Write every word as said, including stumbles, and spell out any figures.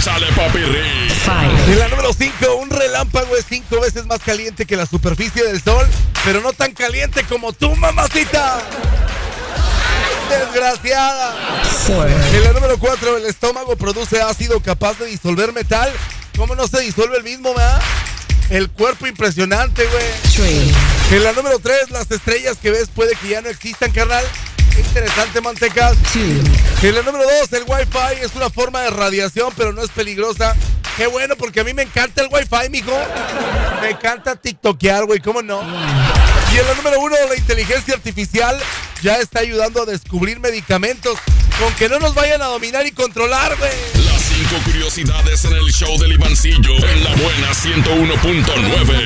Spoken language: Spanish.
Échale, papi Rick. En la número cinco, un relámpago es cinco veces más caliente que la superficie del sol, pero no tan caliente como tú, mamacita. Desgraciada. En la número cuatro, el estómago produce ácido capaz de disolver metal. ¿Cómo no se disuelve el mismo, verdad? El cuerpo impresionante, güey. En la número tres, las estrellas que ves puede que ya no existan, carnal. Interesante, mantecas. En la número dos, el Wi-Fi es una forma de radiación, pero no es peligrosa. Qué bueno, porque a mí me encanta el Wi-Fi, mijo. Me encanta tiktokear, güey, ¿cómo no? Y en la número uno, la inteligencia artificial ya está ayudando a descubrir medicamentos con que no nos vayan a dominar y controlar, güey. Las cinco curiosidades en el show del Ivancillo en La Buena ciento uno punto nueve.